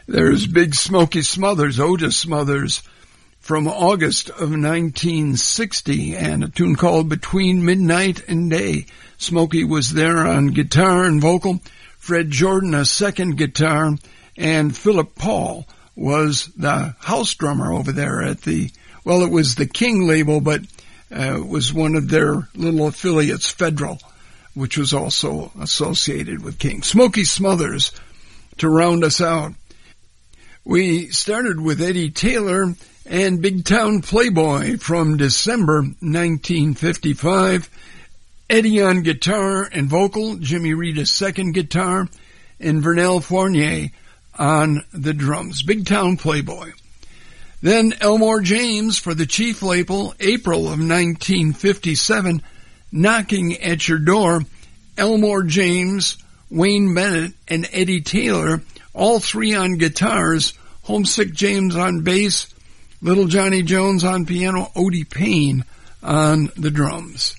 There's Big Smokey Smothers, Otis Smothers, from August of 1960, and a tune called Between Midnight and Day. Smokey was there on guitar and vocal, Fred Jordan a second guitar, and Philip Paul was the house drummer over there at it was the King label, but it was one of their little affiliates, Federal, which was also associated with King. Smokey Smothers to round us out. We started with Eddie Taylor and Big Town Playboy from December 1955. Eddie on guitar and vocal, Jimmy Reed a second guitar, and Vernell Fournier on the drums. Big Town Playboy. Then Elmore James for the Chief label, April of 1957, Knocking at Your Door. Elmore James, Wayne Bennett, and Eddie Taylor, all three on guitars, Homesick James on bass, Little Johnny Jones on piano, Odie Payne on the drums.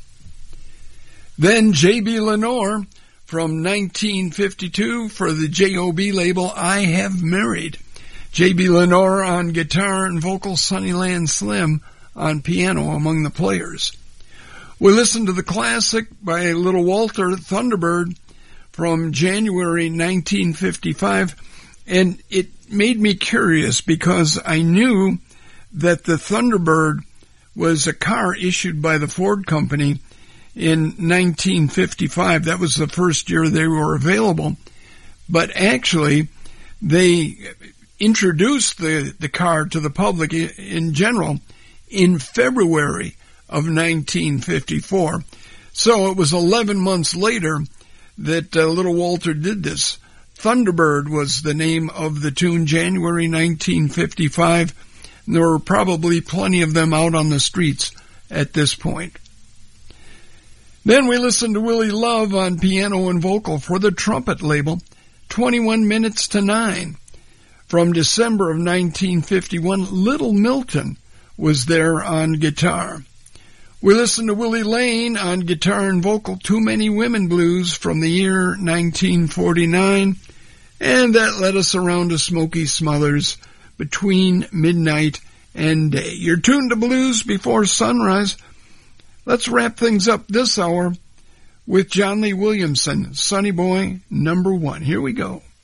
Then J.B. Lenore from 1952 for the J.O.B. label, I Have Married. J.B. Lenore on guitar and vocal, Sunnyland Slim on piano among the players. We listened to the classic by Little Walter, Thunderbird, from January 1955, and it made me curious because I knew that the Thunderbird was a car issued by the Ford Company in 1955. That was the first year they were available. But actually, they introduced the car to the public in general in February of 1954. So it was 11 months later that Little Walter did this. Thunderbird was the name of the tune, January 1955. And there were probably plenty of them out on the streets at this point. Then we listened to Willie Love on piano and vocal for the Trumpet label, 21 Minutes to 9. From December of 1951, Little Milton was there on guitar. We listened to Willie Lane on guitar and vocal, Too Many Women Blues from the year 1949. And that led us around to Smokey Smothers, Between Midnight and Day. You're tuned to Blues Before Sunrise. Let's wrap things up this hour with John Lee Williamson, Sonny Boy #1. Here we go.